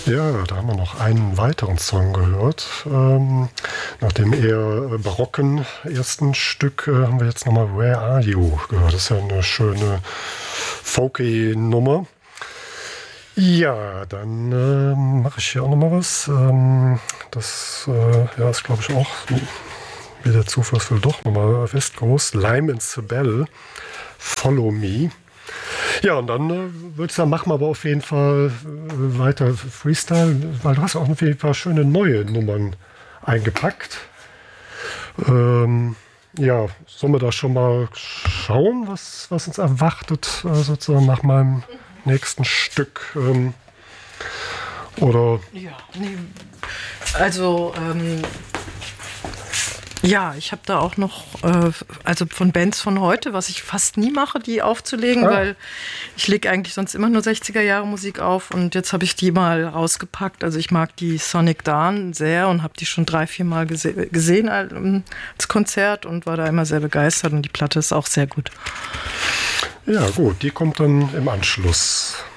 Ja, da haben wir noch einen weiteren Song gehört. Nach dem eher barocken ersten Stück haben wir jetzt nochmal Where Are You gehört. Das ist ja eine schöne folky Nummer. Ja, dann mache ich hier auch nochmal was. Das ist, glaube ich, auch, wie der Zufall will, doch nochmal West Coast. Lime and Cibelle, Follow Me. Ja, und dann würde ich sagen, machen wir aber auf jeden Fall weiter Freestyle, weil du hast auch ein paar schöne neue Nummern eingepackt. Sollen wir da schon mal schauen, was uns erwartet, sozusagen nach meinem nächsten Stück? Oder? Ja, nee. Also, ich habe da auch noch, also von Bands von heute, was ich fast nie mache, die aufzulegen, weil ich lege eigentlich sonst immer nur 60er-Jahre-Musik auf und jetzt habe ich die mal rausgepackt. Also ich mag die Sonic Dawn sehr und habe die schon 3-4 Mal gesehen als Konzert und war da immer sehr begeistert und die Platte ist auch sehr gut. Ja gut, die kommt dann im Anschluss.